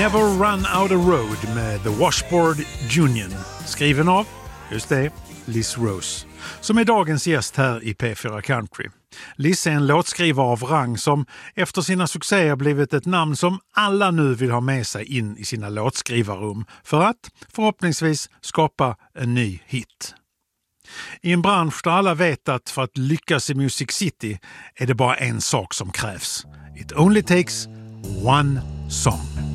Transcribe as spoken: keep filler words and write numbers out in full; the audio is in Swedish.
Never Run Out of Road med The Washboard Union. Skriven av, just det, Liz Rose, som är dagens gäst här i P fyra Country. Liz är en låtskrivare av rang som efter sina succéer blivit ett namn som alla nu vill ha med sig in i sina låtskrivarrum för att förhoppningsvis skapa en ny hit. I en bransch där alla vet att för att lyckas i Music City är det bara en sak som krävs. It only takes one song.